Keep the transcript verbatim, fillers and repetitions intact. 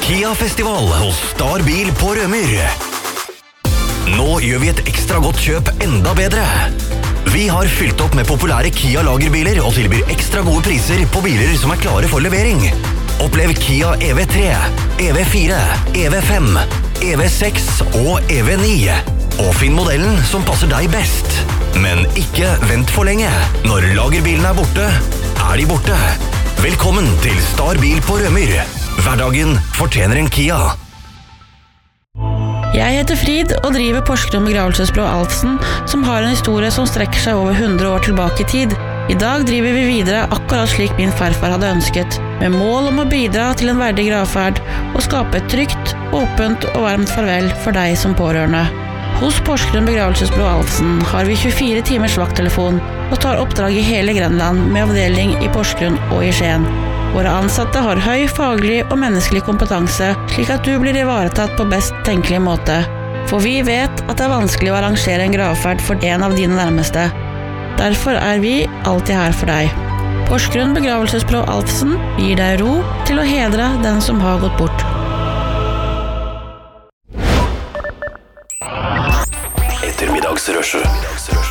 Kia-festival hos Star Bil på Rømyr. Nå gjør vi et ekstra godt kjøp enda bedre. Vi har fylt opp med populære Kia-lagerbiler og tilbyr ekstra gode priser på biler som er klare for levering. Opplev Kia E V tre, E V fire, E V fem, E V seks og E V ni. Og finn modellen som passer deg best. Men ikke vent for lenge. Når lagerbilene er borte, er de borte. Velkommen til Star Bil på Rømyr. Hverdagen fortjener en Kia. Jeg heter Frid og driver Porsgrunn begravelsesbyrå Alfsen, som har en historie som strekker seg over hundre år tilbake i tid. I dag driver vi videre akkurat slik min farfar hadde ønsket, med mål om å bidra til en verdig gravferd og skape et trygt, åpent og varmt farvel for deg som pårørende. Hos Porsgrunn begravelsesbyrå Alfsen har vi tjuefire timers vakttelefon og tar oppdrag i hele Grenland med avdeling i Porsgrunn og i Skien. Våre ansatte har høy faglig og menneskelig kompetanse, slik at du blir ivaretatt på best tenkelig måte. For vi vet at det er vanskelig å arrangere en gravferd for en av dine nærmeste. Derfor er vi alltid her for deg. Porsgrunn begravelsesbyrå Alfsen gir deg ro til å hedre den som har gått bort. Ettermiddagsrushet.